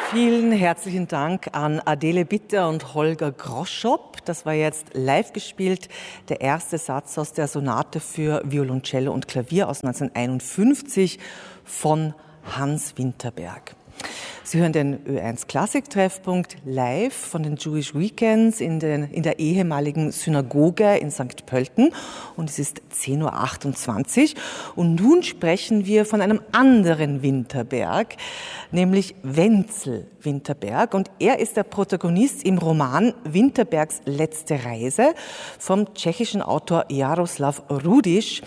Vielen herzlichen Dank an Adele Bitter und Holger Groschop. Das war jetzt live gespielt, der erste Satz aus der Sonate für Violoncello und Klavier aus 1951 von Hans Winterberg. Sie hören den Ö1 Klassik-Treffpunkt live von den Jewish Weekends in der ehemaligen Synagoge in St. Pölten. Und es ist 10.28 Uhr. Und nun sprechen wir von einem anderen Winterberg, nämlich Wenzel Winterberg. Und er ist der Protagonist im Roman Winterbergs letzte Reise vom tschechischen Autor Jaroslav Rudiš.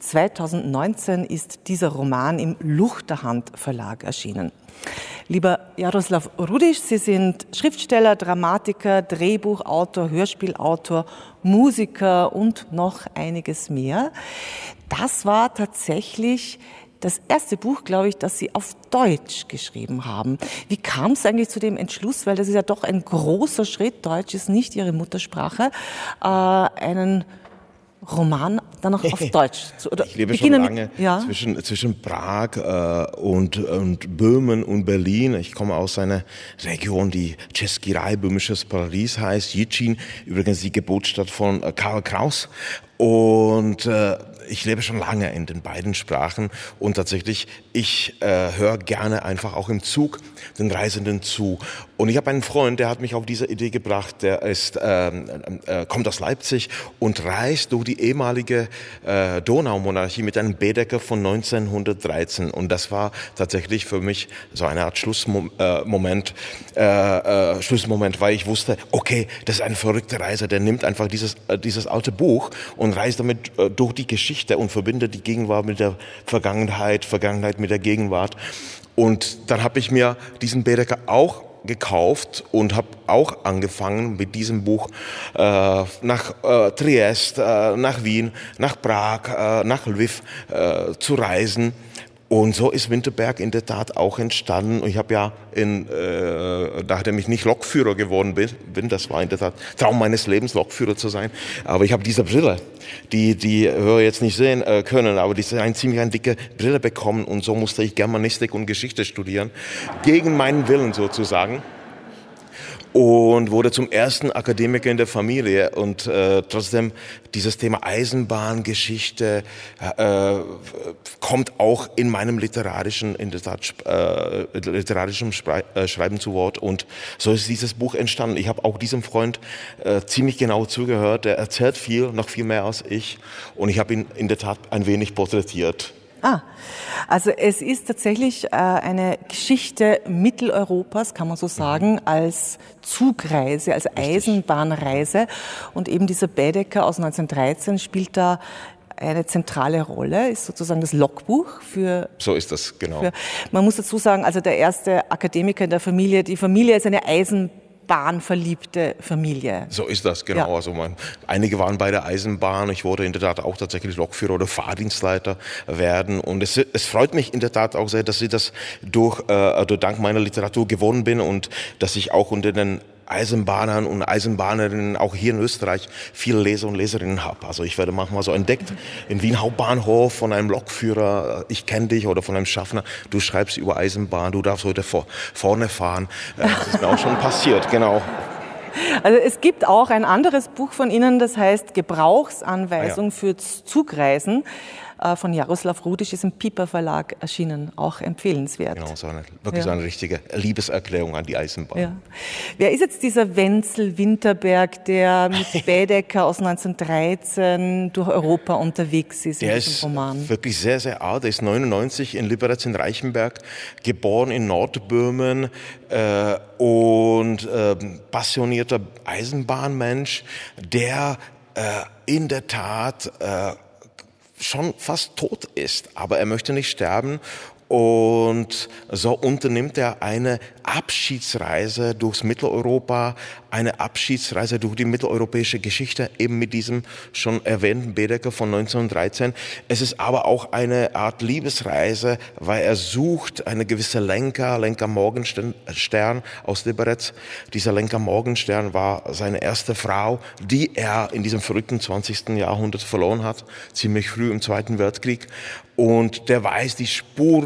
2019 ist dieser Roman im Luchterhand Verlag erschienen. Lieber Jaroslav Rudiš, Sie sind Schriftsteller, Dramatiker, Drehbuchautor, Hörspielautor, Musiker und noch einiges mehr. Das war tatsächlich das erste Buch, glaube ich, das Sie auf Deutsch geschrieben haben. Wie kam es eigentlich zu dem Entschluss, weil das ist ja doch ein großer Schritt, Deutsch ist nicht Ihre Muttersprache, einen Roman dann noch auf Deutsch. Ich lebe schon lange zwischen Prag und Böhmen und Berlin. Ich komme aus einer Region, die Český ráj, böhmisches Paris heißt, Jičín, übrigens die Geburtsstadt von Karl Kraus. Und ich lebe schon lange in den beiden Sprachen und tatsächlich, ich höre gerne einfach auch im Zug den Reisenden zu. Und ich habe einen Freund, der hat mich auf diese Idee gebracht, der kommt aus Leipzig und reist durch die ehemalige Donaumonarchie mit einem Baedeker von 1913. Und das war tatsächlich für mich so eine Art Schlussmoment, weil ich wusste, okay, das ist ein verrückter Reiser, der nimmt einfach dieses alte Buch und reist damit durch die Geschichte und verbindet die Gegenwart mit der Vergangenheit mit der Gegenwart. Und dann habe ich mir diesen Baedeker auch gekauft und habe auch angefangen mit diesem Buch nach Triest, nach Wien, nach Prag, nach Lviv zu reisen. Und so ist Winterberg in der Tat auch entstanden. Und ich habe ja, nachdem ich nicht Lokführer geworden bin, das war in der Tat Traum meines Lebens, Lokführer zu sein. Aber ich habe diese Brille, die Hörer jetzt nicht sehen können, aber die ist eine ziemlich dicke Brille bekommen. Und so musste ich Germanistik und Geschichte studieren, gegen meinen Willen sozusagen. Und wurde zum ersten Akademiker in der Familie und trotzdem dieses Thema Eisenbahngeschichte kommt auch in meinem literarischen Schreiben zu Wort und so ist dieses Buch entstanden. Ich habe auch diesem Freund ziemlich genau zugehört, der erzählt viel, noch viel mehr als ich und ich habe ihn in der Tat ein wenig porträtiert. Also es ist tatsächlich eine Geschichte Mitteleuropas, kann man so sagen, als Zugreise, als Eisenbahnreise. Und eben dieser Baedeker aus 1913 spielt da eine zentrale Rolle, ist sozusagen das Logbuch für... So ist das, genau. Man muss dazu sagen, also der erste Akademiker in der Familie, die Familie ist eine eisenbahnverliebte Familie. So ist das, genau. Ja. Also einige waren bei der Eisenbahn. Ich wollte in der Tat auch tatsächlich Lokführer oder Fahrdienstleiter werden. Und es freut mich in der Tat auch sehr, dass ich das dank meiner Literatur gewonnen bin und dass ich auch unter den Eisenbahnern und Eisenbahnerinnen auch hier in Österreich viele Leser und Leserinnen habe. Also ich werde manchmal so entdeckt in Wien Hauptbahnhof von einem Lokführer, ich kenne dich, oder von einem Schaffner, du schreibst über Eisenbahn, du darfst heute vorne fahren. Das ist mir auch schon passiert, genau. Also es gibt auch ein anderes Buch von Ihnen, das heißt Gebrauchsanweisung für Zugreisen. Von Jaroslav Rudiš ist im Piper Verlag erschienen, auch empfehlenswert. Genau, so eine richtige Liebeserklärung an die Eisenbahn. Ja. Wer ist jetzt dieser Wenzel Winterberg, der mit Baedeker aus 1913 durch Europa unterwegs ist in diesem Roman? Der ist wirklich sehr, sehr alt. Er ist 99 in Liberec in Reichenberg, geboren in Nordböhmen und passionierter Eisenbahnmensch, der in der Tat schon fast tot ist, aber er möchte nicht sterben und so unternimmt er eine Abschiedsreise durchs Mitteleuropa, eine Abschiedsreise durch die mitteleuropäische Geschichte, eben mit diesem schon erwähnten Baedeker von 1913. Es ist aber auch eine Art Liebesreise, weil er sucht eine gewisse Lenka Morgenstern aus Liberec. Dieser Lenka Morgenstern war seine erste Frau, die er in diesem verrückten 20. Jahrhundert verloren hat, ziemlich früh im Zweiten Weltkrieg. Und der weiß die Spuren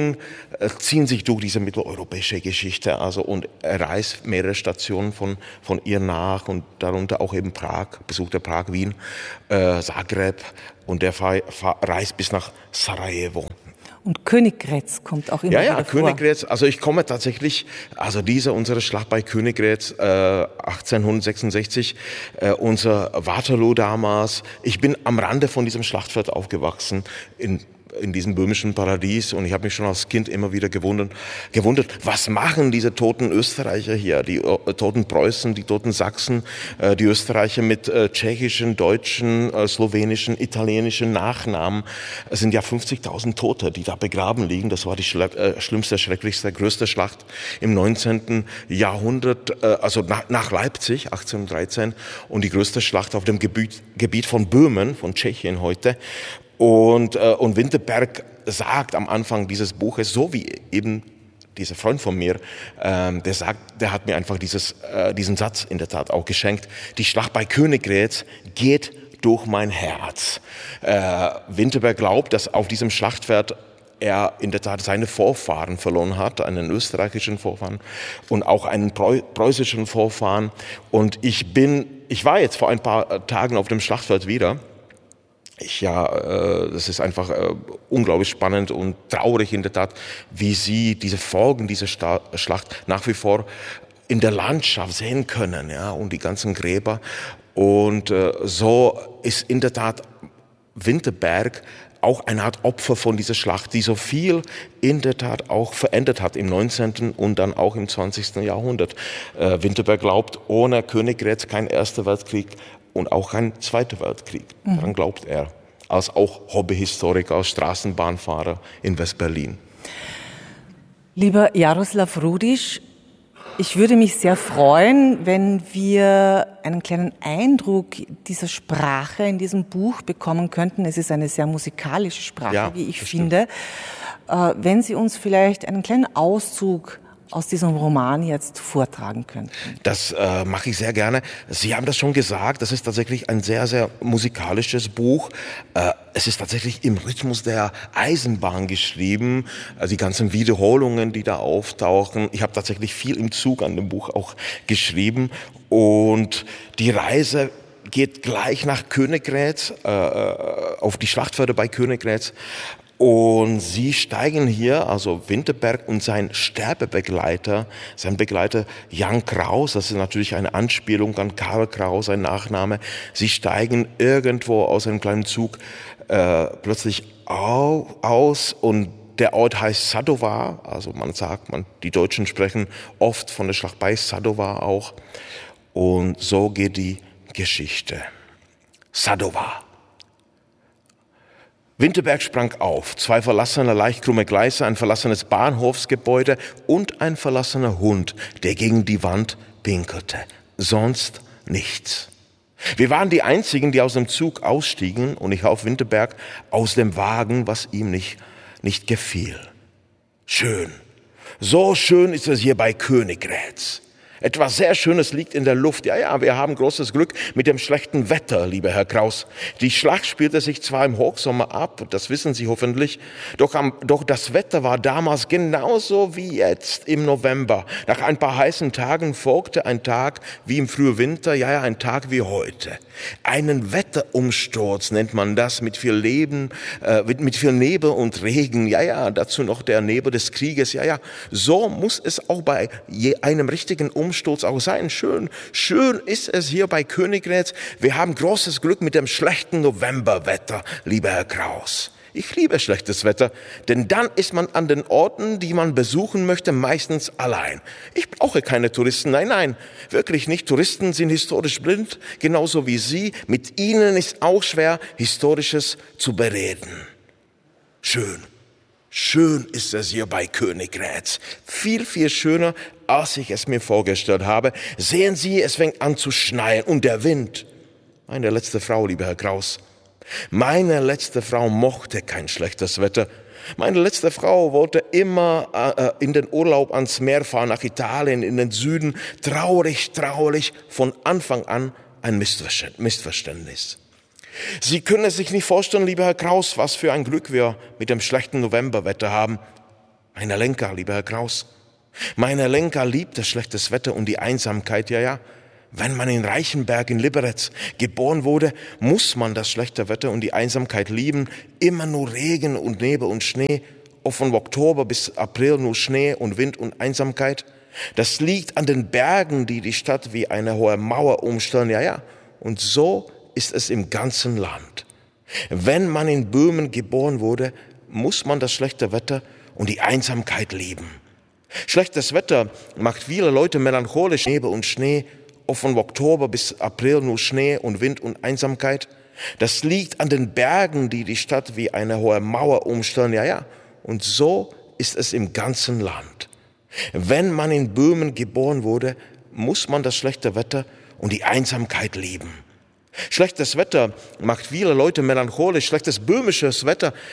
Toten ziehen sich durch diese mitteleuropäische Geschichte, also, und er reist mehrere Stationen von ihr nach und darunter auch eben Prag, besuchte Prag, Wien, Zagreb, und der reist bis nach Sarajevo. Und Königgrätz kommt auch immer wieder vor. Ja, Königgrätz. Also ich komme tatsächlich, unsere Schlacht bei Königgrätz 1866, unser Waterloo damals. Ich bin am Rande von diesem Schlachtfeld aufgewachsen in diesem böhmischen Paradies, und ich habe mich schon als Kind immer wieder gewundert, was machen diese toten Österreicher hier, die toten Preußen, die toten Sachsen, die Österreicher mit tschechischen, deutschen, slowenischen, italienischen Nachnamen. Es sind ja 50.000 Tote, die da begraben liegen. Das war die schlimmste, schrecklichste, größte Schlacht im 19. Jahrhundert, also nach Leipzig 1813, und die größte Schlacht auf dem Gebiet von Böhmen, von Tschechien heute. Und Winterberg sagt am Anfang dieses Buches, so wie eben dieser Freund von mir, der hat mir einfach diesen Satz in der Tat auch geschenkt: Die Schlacht bei Königgrätz geht durch mein Herz. Winterberg glaubt, dass auf diesem Schlachtfeld er in der Tat seine Vorfahren verloren hat, einen österreichischen Vorfahren und auch einen preußischen Vorfahren. Und ich war jetzt vor ein paar Tagen auf dem Schlachtfeld wieder. Das ist einfach unglaublich spannend und traurig in der Tat, wie Sie diese Folgen dieser Schlacht nach wie vor in der Landschaft sehen können, ja, und die ganzen Gräber. Und so ist in der Tat Winterberg auch eine Art Opfer von dieser Schlacht, die so viel in der Tat auch verändert hat im 19. und dann auch im 20. Jahrhundert. Winterberg glaubt, ohne Königgrätz kein Erster Weltkrieg und auch kein Zweiter Weltkrieg. Daran glaubt er, als auch Hobbyhistoriker, als Straßenbahnfahrer in West-Berlin. Lieber Jaroslav Rudisch, ich würde mich sehr freuen, wenn wir einen kleinen Eindruck dieser Sprache in diesem Buch bekommen könnten. Es ist eine sehr musikalische Sprache, wie ich finde. Wenn Sie uns vielleicht einen kleinen Auszug aus diesem Roman jetzt vortragen könnten. Das mache ich sehr gerne. Sie haben das schon gesagt, das ist tatsächlich ein sehr, sehr musikalisches Buch. Es ist tatsächlich im Rhythmus der Eisenbahn geschrieben, die ganzen Wiederholungen, die da auftauchen. Ich habe tatsächlich viel im Zug an dem Buch auch geschrieben, und die Reise geht gleich nach Königgrätz, auf die Schlachtfelder bei Königgrätz. Und sie steigen hier, also Winterberg und sein Sterbebegleiter, sein Begleiter Jan Kraus, das ist natürlich eine Anspielung an Karl Kraus, sein Nachname. Sie steigen irgendwo aus einem kleinen Zug plötzlich aus, und der Ort heißt Sadowa, also die Deutschen sprechen oft von der Schlacht bei Sadowa auch. Und so geht die Geschichte. Sadowa. Winterberg sprang auf, 2 verlassene, leicht krumme Gleise, ein verlassenes Bahnhofsgebäude und ein verlassener Hund, der gegen die Wand pinkelte. Sonst nichts. Wir waren die Einzigen, die aus dem Zug ausstiegen, und ich half Winterberg aus dem Wagen, was ihm nicht gefiel. Schön. So schön ist es hier bei Königgrätz. Etwas sehr Schönes liegt in der Luft. Ja, wir haben großes Glück mit dem schlechten Wetter, lieber Herr Kraus. Die Schlacht spielte sich zwar im Hochsommer ab, das wissen Sie hoffentlich, doch das Wetter war damals genauso wie jetzt im November. Nach ein paar heißen Tagen folgte ein Tag wie im Frühwinter, ein Tag wie heute. Einen Wetterumsturz nennt man das, mit viel Leben, mit viel Nebel und Regen. Dazu noch der Nebel des Krieges. So muss es auch bei einem richtigen Umsturz auch sein. Schön ist es hier bei Königgrätz. Wir haben großes Glück mit dem schlechten Novemberwetter, lieber Herr Kraus. Ich liebe schlechtes Wetter, denn dann ist man an den Orten, die man besuchen möchte, meistens allein. Ich brauche keine Touristen, nein, wirklich nicht. Touristen sind historisch blind, genauso wie Sie. Mit ihnen ist auch schwer, Historisches zu bereden. Schön ist es hier bei Königgrätz. Viel, viel schöner, als ich es mir vorgestellt habe. Sehen Sie, es fängt an zu schneien, und der Wind. Meine letzte Frau, lieber Herr Kraus. Meine letzte Frau mochte kein schlechtes Wetter. Meine letzte Frau wollte immer in den Urlaub ans Meer fahren, nach Italien, in den Süden. Traurig, von Anfang an ein Missverständnis. Sie können es sich nicht vorstellen, lieber Herr Kraus, was für ein Glück wir mit dem schlechten Novemberwetter haben. Mein Herr Lenker, lieber Herr Kraus. Mein Herr Lenker liebt das schlechtes Wetter und die Einsamkeit, ja. Wenn man in Reichenberg in Liberec geboren wurde, muss man das schlechte Wetter und die Einsamkeit lieben. Immer nur Regen und Nebel und Schnee. Auch von Oktober bis April nur Schnee und Wind und Einsamkeit. Das liegt an den Bergen, die die Stadt wie eine hohe Mauer umstellen, ja. Und so ist es im ganzen Land. Wenn man in Böhmen geboren wurde, muss man das schlechte Wetter und die Einsamkeit lieben. Schlechtes Wetter macht viele Leute melancholisch, Nebel und Schnee. Auch von Oktober bis April nur Schnee und Wind und Einsamkeit. Das liegt an den Bergen, die die Stadt wie eine hohe Mauer umstellen, ja. Und so ist es im ganzen Land. Wenn man in Böhmen geboren wurde, muss man das schlechte Wetter und die Einsamkeit lieben. Schlechtes Wetter macht viele Leute melancholisch. Schlechtes böhmisches Wetter